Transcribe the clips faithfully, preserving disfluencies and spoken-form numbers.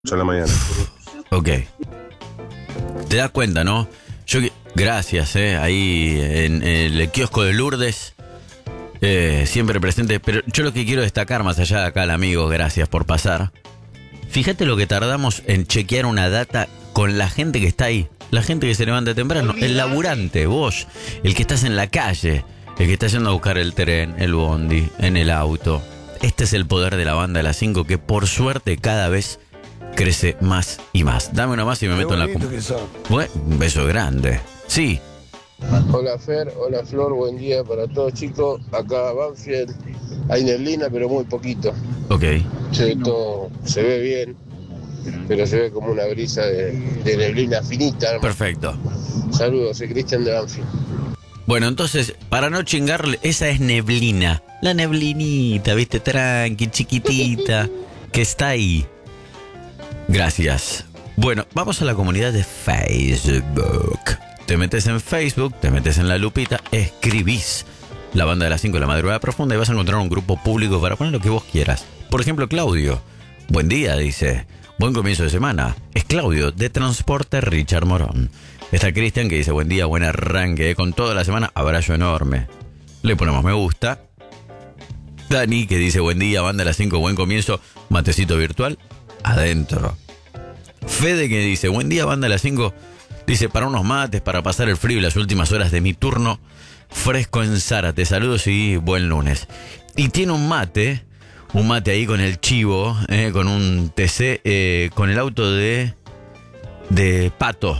a la mañana. Ok. Te das cuenta, ¿no? Yo que- gracias, eh, ahí en, en el kiosco de Lourdes, eh, siempre presente. Pero yo lo que quiero destacar, más allá de acá, el amigo, gracias por pasar. Fíjate lo que tardamos en chequear una data con la gente que está ahí. La gente que se levanta temprano, el laburante, vos, el que estás en la calle, el que está yendo a buscar el tren, el bondi, en el auto. Este es el poder de la banda de las cinco que por suerte cada vez crece más y más. Dame uno más y me meto en la... com- Bueno, un beso grande. Sí, Hola Fer, hola Flor, buen día para todos chicos. Acá Banfield, hay neblina pero muy poquito. ok. Se ve todo, se ve bien, pero se ve como una brisa de, de neblina finita. Perfecto. Saludos, soy Cristian de Banfield. Bueno, entonces, para no chingarle, esa es neblina. La neblinita, viste, tranqui, chiquitita, que está ahí. Gracias. Bueno, vamos a la comunidad de Facebook. Te metes en Facebook, te metes en la lupita, escribís la banda de las cinco de la madrugada profunda y vas a encontrar un grupo público para poner lo que vos quieras. Por ejemplo, Claudio. Buen día, dice. Buen comienzo de semana. Es Claudio, de Transporte Richard Morón. Está Cristian, que dice buen día, buen arranque. Con toda la semana, abrazo enorme. Le ponemos me gusta. Dani, que dice buen día, banda de las cinco, buen comienzo. Matecito virtual, adentro. Fede, que dice buen día, banda de las cinco. Dice para unos mates, para pasar el frío y las últimas horas de mi turno. Fresco en Zárate, saludos y buen lunes. Y tiene un mate, un mate ahí con el chivo, eh, con un T C, eh, con el auto de, de Pato.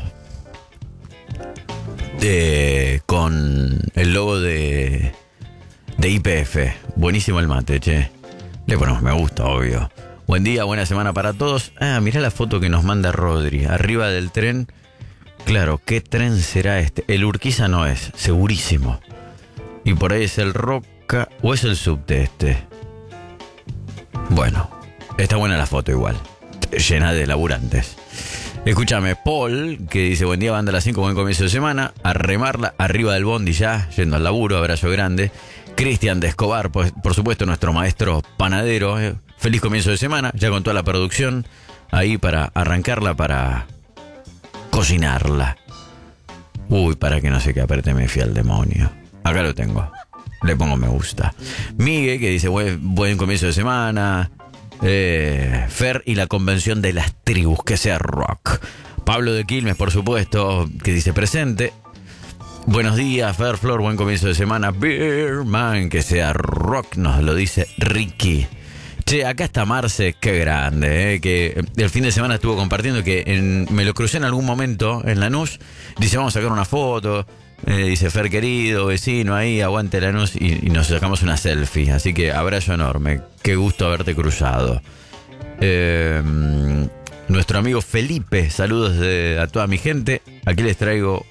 De, con el logo de, de I P F. Buenísimo el mate, che. Le ponemos me gusta, obvio. Buen día, buena semana para todos. Ah, mirá la foto que nos manda Rodri. Arriba del tren. Claro, ¿qué tren será este? El Urquiza no es, segurísimo. Y por ahí es el Roca. ¿O es el subte este? Bueno, está buena la foto igual. Llena de laburantes. Escúchame, Paul, que dice buen día, banda a las cinco, buen comienzo de semana. A remarla, arriba del bondi ya, yendo al laburo, abrazo grande. Cristian de Escobar, pues, por supuesto, nuestro maestro panadero. eh. Feliz comienzo de semana, ya con toda la producción ahí para arrancarla, para cocinarla. Uy, para que no se que aparte me fui al demonio. Acá lo tengo. Le pongo me gusta. Miguel, que dice buen, buen comienzo de semana. Eh, Fer y la convención de las tribus, que sea rock. Pablo de Quilmes, por supuesto, que dice presente. Buenos días, Fer, Flor, buen comienzo de semana. Beerman, que sea rock, nos lo dice Ricky. Che, acá está Marce, qué grande, eh, que el fin de semana estuvo compartiendo que en, me lo crucé en algún momento en Lanús. Dice, vamos a sacar una foto. Eh, dice, Fer querido, vecino, ahí, aguante Lanús. Y, y nos sacamos una selfie. Así que abrazo enorme. Qué gusto haberte cruzado. Eh, nuestro amigo Felipe, saludos de, a toda mi gente. Aquí les traigo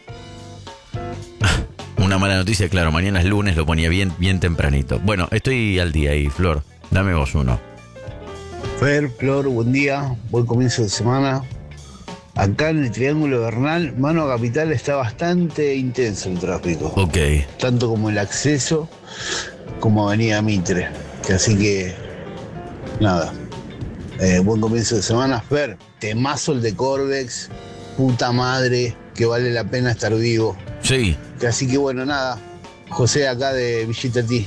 una mala noticia. Claro, mañana es lunes, lo ponía bien, bien tempranito. Bueno, estoy al día ahí, Flor. Dame vos uno. Fer, Flor, buen día, buen comienzo de semana. Acá en el Triángulo Bernal, Mano Capital, está bastante intenso el tráfico. Ok. Tanto como el acceso, como Avenida Mitre. Que así que, nada. Eh, buen comienzo de semana. Fer, temazo el de Corvex. Puta madre, que vale la pena estar vivo. Sí. Que así que bueno, nada. José acá de Villita Tí.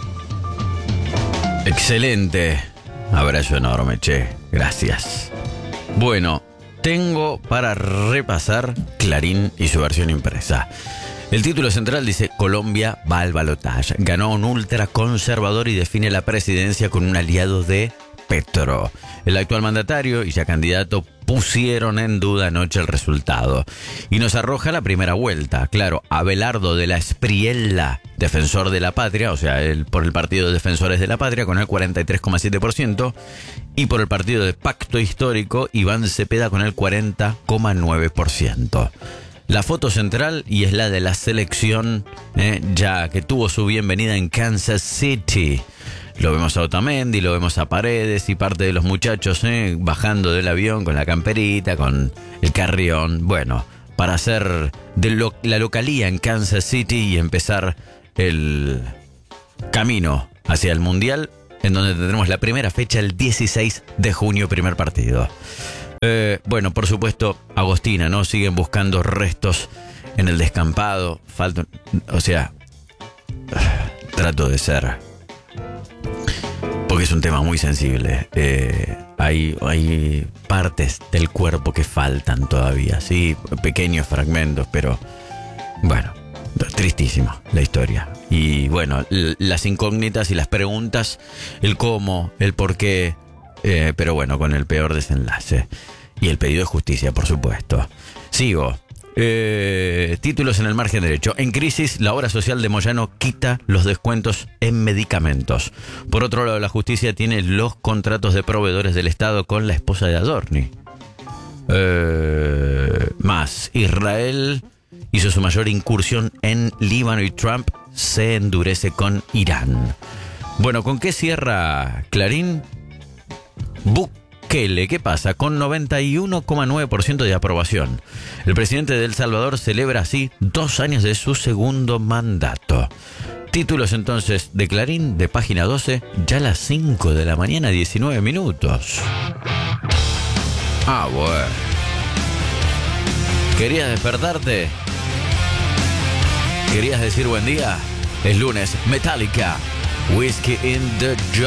Excelente. Abrazo enorme, che. Gracias. Bueno, tengo para repasar Clarín y su versión impresa. El título central dice Colombia va al balotaje. Ganó un ultraconservador y define la presidencia con un aliado de Petro. El actual mandatario y ya candidato pusieron en duda anoche el resultado. Y nos arroja la primera vuelta. Claro, Abelardo de la Espriella, defensor de la patria, o sea, el, por el partido de Defensores de la Patria, con el cuarenta y tres coma siete por ciento. Y por el partido de Pacto Histórico, Iván Cepeda con el cuarenta coma nueve por ciento. La foto central, y es la de la selección, eh, ya que tuvo su bienvenida en Kansas City. Lo vemos a Otamendi, lo vemos a Paredes y parte de los muchachos eh, bajando del avión con la camperita, con el carrión. Bueno, para hacer de lo, la localía en Kansas City y empezar el camino hacia el Mundial, en donde tendremos la primera fecha el dieciséis de junio, primer partido. Eh, bueno, por supuesto, Agostina, ¿no? Siguen buscando restos en el descampado. Falta, o sea, trato de ser, porque es un tema muy sensible. Eh, hay, hay partes del cuerpo que faltan todavía, sí, pequeños fragmentos, pero bueno, tristísima la historia. Y bueno, l- las incógnitas y las preguntas, el cómo, el por qué. Eh, pero bueno, con el peor desenlace. Y el pedido de justicia, por supuesto. Sigo. Eh, títulos en el margen derecho. En crisis, la obra social de Moyano quita los descuentos en medicamentos. Por otro lado, la justicia tiene los contratos de proveedores del Estado con la esposa de Adorni. Eh, más. Israel hizo su mayor incursión en Líbano y Trump se endurece con Irán. Bueno, ¿con qué cierra Clarín? Bukele, ¿qué pasa? Con noventa y uno coma nueve por ciento de aprobación. El presidente de El Salvador celebra así dos años de su segundo mandato. Títulos entonces de Clarín, de página doce, ya a las cinco de la mañana, diecinueve minutos. Ah, bueno. ¿Querías despertarte? ¿Querías decir buen día? Es lunes, Metallica, Whiskey in the Jar.